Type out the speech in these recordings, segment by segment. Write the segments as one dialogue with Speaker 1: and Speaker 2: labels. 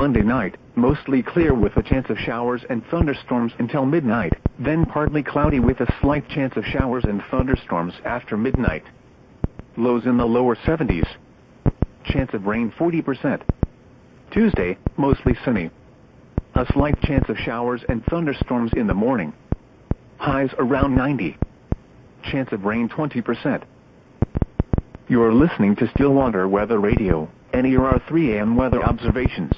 Speaker 1: Sunday night, mostly clear with a chance of showers and thunderstorms until midnight, then partly cloudy with a slight chance of showers and thunderstorms after midnight. Lows in the lower 70s. Chance of rain 40%. Tuesday, mostly sunny. A slight chance of showers and thunderstorms in the morning. Highs around 90. Chance of rain 20%. You're listening to Stillwater Weather Radio, and here are 3 a.m. weather observations.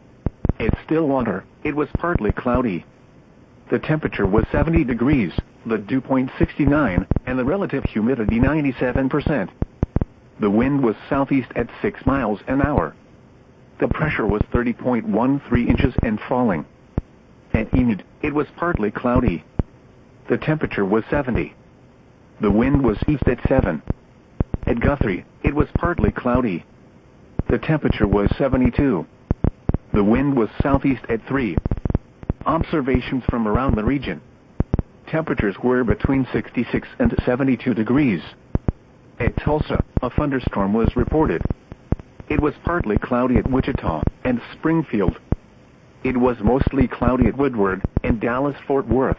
Speaker 1: At Stillwater, it was partly cloudy. The temperature was 70 degrees, the dew point 69, and the relative humidity 97%. The wind was southeast at 6 miles an hour. The pressure was 30.13 inches and falling. At Enid, it was partly cloudy. The temperature was 70. The wind was east at 7. At Guthrie, it was partly cloudy. The temperature was 72. The wind was southeast at 3. Observations from around the region. Temperatures were between 66 and 72 degrees. At Tulsa, a thunderstorm was reported. It was partly cloudy at Wichita and Springfield. It was mostly cloudy at Woodward and Dallas-Fort Worth.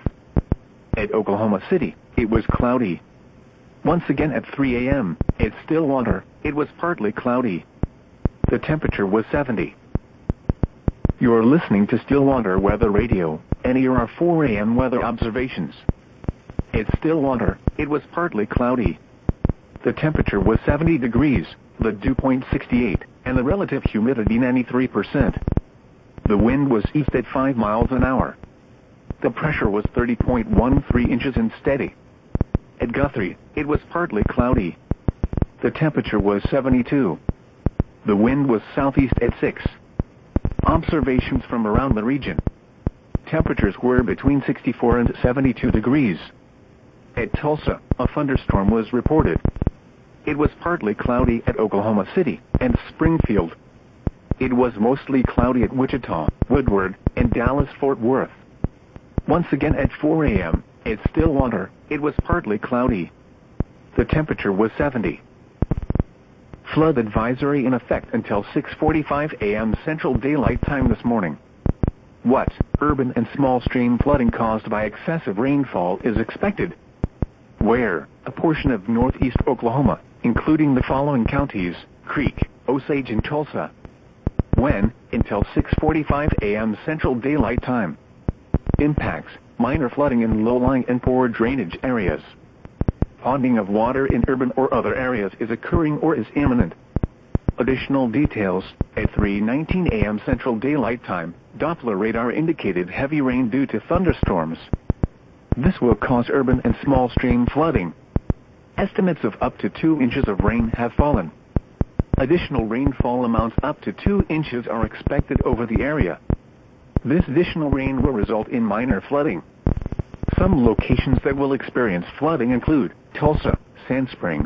Speaker 1: At Oklahoma City, it was cloudy. Once again at 3 a.m., at Stillwater, it was partly cloudy. The temperature was 70. You're listening to Stillwater Weather Radio, and here are 4 a.m. weather observations. At Stillwater, it was partly cloudy. The temperature was 70 degrees, the dew point 68, and the relative humidity 93%. The wind was east at 5 miles an hour. The pressure was 30.13 inches and steady. At Guthrie, it was partly cloudy. The temperature was 72. The wind was southeast at 6. Observations from around the region. Temperatures were between 64 and 72 degrees. At Tulsa, a thunderstorm was reported. It was partly cloudy at Oklahoma City and Springfield. It was mostly cloudy at Wichita, Woodward, and Dallas-Fort Worth. Once again at 4 a.m., at Stillwater, it was partly cloudy. The temperature was 70. Flood advisory in effect until 6:45 a.m. Central Daylight Time this morning. What urban and small stream flooding caused by excessive rainfall is expected? Where? A portion of northeast Oklahoma, including the following counties: Creek, Osage, and Tulsa. When? Until 6:45 a.m. Central Daylight Time. Impacts: minor flooding in low-lying and poor drainage areas. Ponding of water in urban or other areas is occurring or is imminent. Additional details: at 3:19 a.m. Central Daylight Time, Doppler radar indicated heavy rain due to thunderstorms. This will cause urban and small stream flooding. Estimates of up to 2 inches of rain have fallen. Additional rainfall amounts up to 2 inches are expected over the area. This additional rain will result in minor flooding. Some locations that will experience flooding include Tulsa, Sand Springs,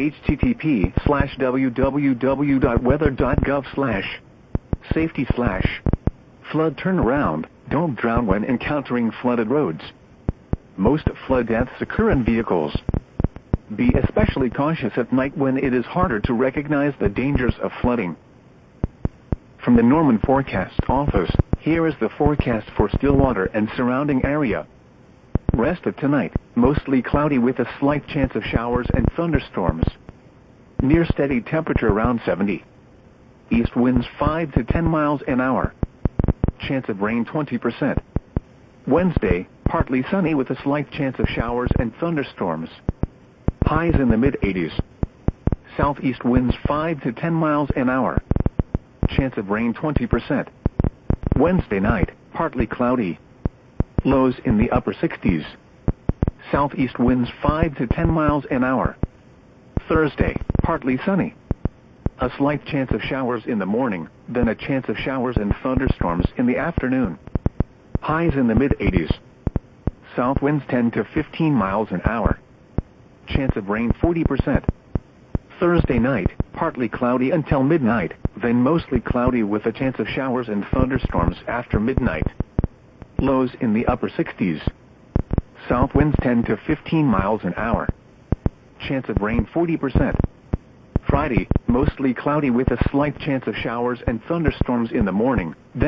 Speaker 1: http://www.weather.gov/safety/flood turnaround. Don't drown when encountering flooded roads. Most flood deaths occur in vehicles. Be especially cautious at night when it is harder to recognize the dangers of flooding. From the Norman Forecast Office, here is the forecast for Stillwater and surrounding area. Rest of tonight, mostly cloudy with a slight chance of showers and thunderstorms. Near steady temperature around 70. East winds 5 to 10 miles an hour. Chance of rain 20%. Wednesday, partly sunny with a slight chance of showers and thunderstorms. Highs in the mid-80s. Southeast winds 5 to 10 miles an hour. Chance of rain 20%. Wednesday night, partly cloudy. Lows in the upper 60s. Southeast winds 5 to 10 miles an hour. Thursday, partly sunny. A slight chance of showers in the morning, then a chance of showers and thunderstorms in the afternoon. Highs in the mid-80s. South winds 10 to 15 miles an hour. Chance of rain 40%. Thursday night, partly cloudy until midnight, then mostly cloudy with a chance of showers and thunderstorms after midnight. Lows in the upper 60s. South winds 10 to 15 miles an hour. Chance of rain 40%. Friday, mostly cloudy with a slight chance of showers and thunderstorms in the morning, then